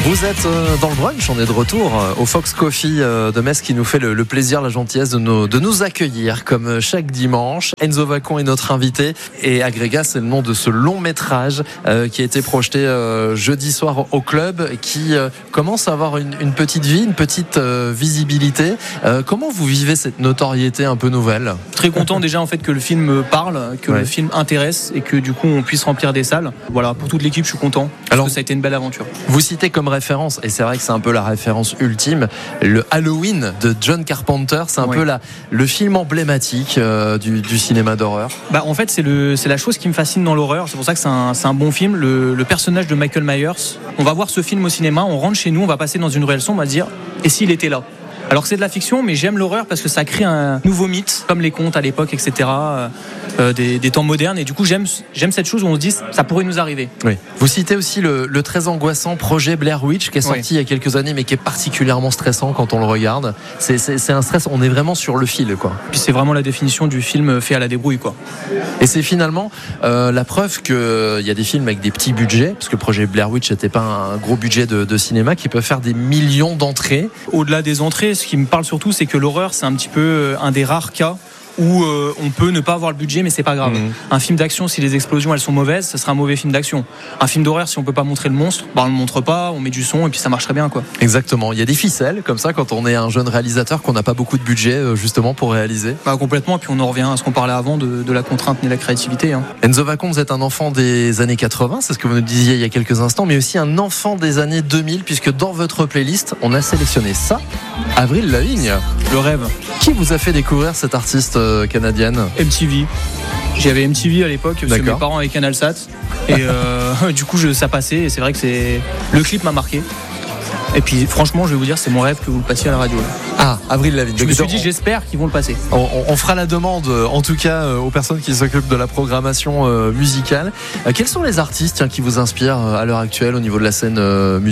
Vous êtes dans le brunch, on est de retour au Fox Coffee de Metz qui nous fait le plaisir, la gentillesse de nous accueillir comme chaque dimanche. Enzo Vacon est notre invité et Agrégat, c'est le nom de ce long métrage qui a été projeté jeudi soir au club, qui commence à avoir une petite vie, une petite visibilité. Comment vous vivez cette notoriété un peu nouvelle ? Très content déjà en fait que le film parle, que le film intéresse et que du coup on puisse remplir des salles. Voilà, pour toute l'équipe je suis content parce que ça a été une belle aventure. Vous citez comme référence, et c'est vrai que c'est un peu la référence ultime, le Halloween de John Carpenter. C'est un peu le film emblématique du cinéma d'horreur. En fait c'est la chose qui me fascine dans l'horreur. C'est pour ça que c'est un bon film. Le personnage de Michael Myers, on va voir ce film au cinéma, on rentre chez nous, on va passer dans une ruelle sombre, on va se dire et s'il était là ? Alors que c'est de la fiction, mais j'aime l'horreur parce que ça crée un nouveau mythe, comme les contes à l'époque, etc., des temps modernes. Et du coup, j'aime cette chose où on se dit, ça pourrait nous arriver. Oui. Vous citez aussi le très angoissant projet Blair Witch, qui est sorti il y a quelques années, mais qui est particulièrement stressant quand on le regarde. C'est un stress, on est vraiment sur le fil, quoi. Puis c'est vraiment la définition du film fait à la débrouille, quoi. Et c'est finalement la preuve qu'il y a des films avec des petits budgets, parce que le projet Blair Witch n'était pas un gros budget de cinéma, qui peuvent faire des millions d'entrées. Au-delà des entrées, ce qui me parle surtout, c'est que l'horreur, c'est un petit peu un des rares cas où on peut ne pas avoir le budget, mais c'est pas grave. Un film d'action, si les explosions elles sont mauvaises, ça sera un mauvais film d'action. Un film d'horreur, si on peut pas montrer le monstre, on le montre pas, on met du son et puis ça marche très bien, quoi. Exactement. Il y a des ficelles comme ça quand on est un jeune réalisateur, qu'on n'a pas beaucoup de budget justement pour réaliser. Complètement. Et puis on en revient à ce qu'on parlait avant de la contrainte et de la créativité. Enzo Vacon, vous êtes un enfant des années 80, c'est ce que vous nous disiez il y a quelques instants, mais aussi un enfant des années 2000, puisque dans votre playlist, on a sélectionné ça. Avril Lavigne. Le rêve. Qui vous a fait découvrir cette artiste canadienne ? MTV. J'avais MTV à l'époque, parce que mes parents avaient CanalSat. Et du coup, ça passait. Et c'est vrai que le clip m'a marqué. Et puis franchement, je vais vous dire, c'est mon rêve que vous le passiez à la radio. Avril Lavigne. Je me suis dit, j'espère qu'ils vont le passer. On fera la demande, en tout cas, aux personnes qui s'occupent de la programmation musicale. Quels sont les artistes qui vous inspirent à l'heure actuelle au niveau de la scène musicale ?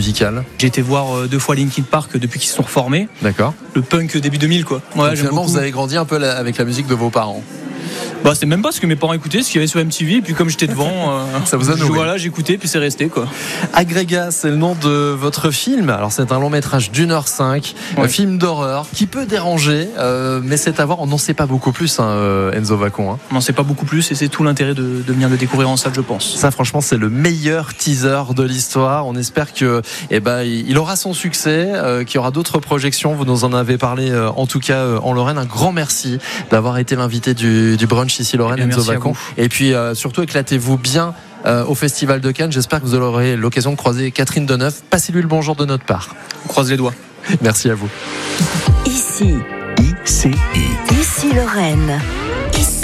J'ai été voir 2 fois Linkin Park depuis qu'ils se sont reformés. D'accord. Le punk début 2000, quoi. Ouais, finalement, vous avez grandi un peu avec la musique de vos parents. C'est même pas ce que mes parents écoutaient, ce qu'il y avait sur MTV, et puis comme j'étais devant, ça vous a nourri. Voilà, j'écoutais, puis c'est resté, quoi. Agrégat, c'est le nom de votre film. Alors c'est un long métrage d'1h05, un film d'horreur qui peut déranger, mais c'est à voir. On n'en sait pas beaucoup plus, Enzo Vacon. On n'en sait pas beaucoup plus, et c'est tout l'intérêt de venir le découvrir en salle, je pense. Ça, franchement, c'est le meilleur teaser de l'histoire. On espère que, il aura son succès, qu'il y aura d'autres projections. Vous nous en avez parlé, en tout cas en Lorraine. Un grand merci d'avoir été l'invité du brunch ici Lorraine, Enzo Vacon. Et puis surtout éclatez-vous bien au Festival de Cannes. J'espère que vous aurez l'occasion de croiser Catherine Deneuve. Passez-lui le bonjour de notre part. On croise les doigts. Merci à vous. Ici Lorraine.